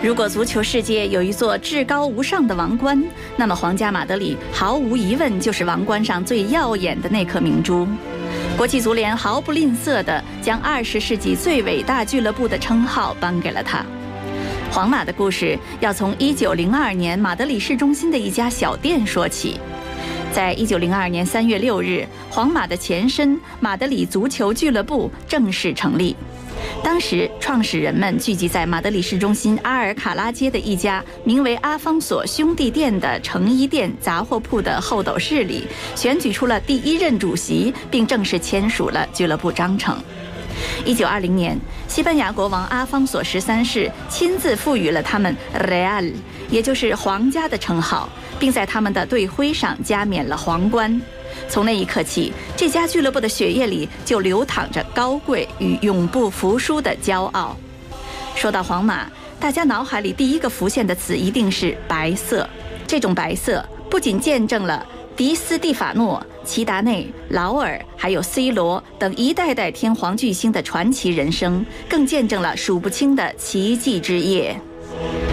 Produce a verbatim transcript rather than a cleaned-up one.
如果足球世界有一座至高无上的王冠，那么皇家马德里毫无疑问就是王冠上最耀眼的那颗明珠。国际足联毫不吝啬地将二十世纪最伟大俱乐部的称号颁给了他。皇马的故事要从一九零二年马德里市中心的一家小店说起。在一九零二年三月六日，皇马的前身马德里足球俱乐部正式成立。当时，创始人们聚集在马德里市中心阿尔卡拉街的一家名为阿方索兄弟店的成衣店杂货铺的后斗室里，选举出了第一任主席，并正式签署了俱乐部章程。一九二零年，西班牙国王阿方索十三世亲自赋予了他们 Real， 也就是皇家的称号，并在他们的队徽上加冕了皇冠。从那一刻起，这家俱乐部的血液里就流淌着高贵与永不服输的骄傲。说到皇马，大家脑海里第一个浮现的词一定是白色。这种白色不仅见证了迪斯蒂法诺、齐达内、劳尔还有 C 罗等一代代天皇巨星的传奇人生，更见证了数不清的奇迹之夜。